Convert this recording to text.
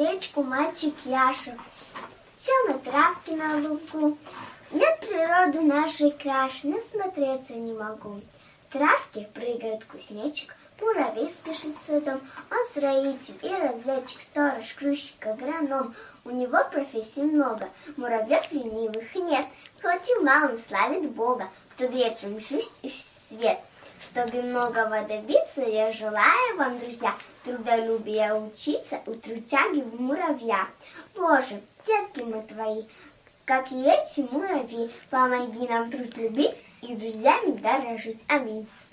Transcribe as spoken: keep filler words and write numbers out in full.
речку мальчик Яша. Сел на травке на лугу. Нет природы нашей краше, насмотреться не могу. В травке прыгает кузнечик, муравей спешит в свой дом. Он строитель и разведчик, сторож, грузчик, агроном. У него профессий много, муравьев ленивых нет. Хватил мало, славит Бога, кто дает им жизнь и свет. Чтобы многого добиться, я желаю вам, друзья, трудолюбия учиться у трудяги в муравья. Боже, детки мы твои, как и эти муравьи, помоги нам труд любить и друзьями дорожить. Аминь.